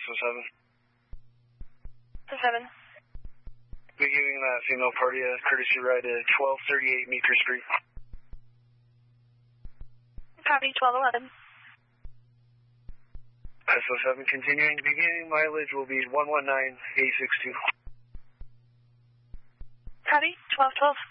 SO7. SO7. Be giving that female party a courtesy ride at 1238 Meeker Street. Copy, 1211. SO7 continuing. Beginning mileage will be 119862. Copy, 1212.